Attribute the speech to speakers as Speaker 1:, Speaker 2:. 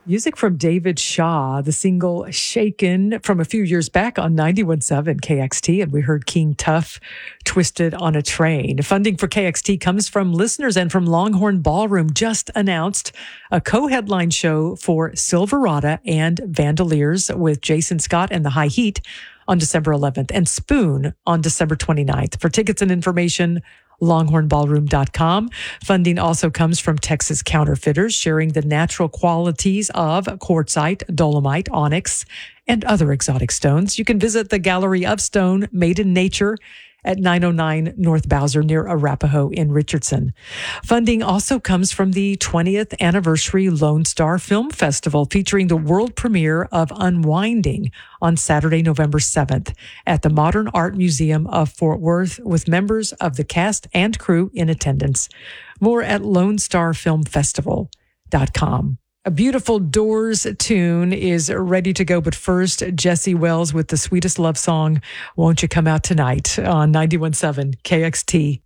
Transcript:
Speaker 1: Music from David Shaw, the single Shaken from a few years back on 91.7 KXT. And we heard King Tuff, Twisted on a Train. Funding for KXT comes from listeners and from Longhorn Ballroom. Just announced a co-headline show for Silverado and Vandaliers with Jason Scott and the High Heat on December 11th and Spoon on December 29th. For tickets and information, longhornballroom.com. Funding also comes from Texas Counterfeiters, sharing the natural qualities of quartzite, dolomite, onyx, and other exotic stones. You can visit the Gallery of Stone, Made in Nature, at 909 North Bowser near Arapahoe in Richardson. Funding also comes from the 20th anniversary Lone Star Film Festival, featuring the world premiere of Unwinding on Saturday, November 7th at the Modern Art Museum of Fort Worth, with members of the cast and crew in attendance. More at LoneStarFilmFestival.com. A beautiful Doors tune is ready to go, but first, Jesse Wells with the sweetest love song, Won't You Come Out Tonight, on 91.7 KXT.